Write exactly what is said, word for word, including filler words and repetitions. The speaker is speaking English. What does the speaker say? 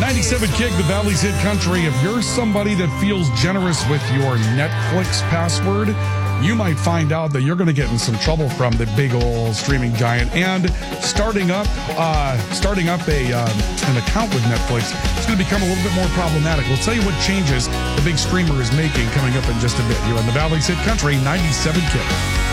ninety-seven Kick, the Valley's Hit Country. If you're somebody that feels generous with your Netflix password, you might find out that you're going to get in some trouble from the big old streaming giant. And starting up, uh, starting up a um, an account with Netflix is going to become a little bit more problematic. We'll tell you what changes the big streamer is making coming up in just a bit. You're in the Valley's Hit Country, ninety-seven Kick.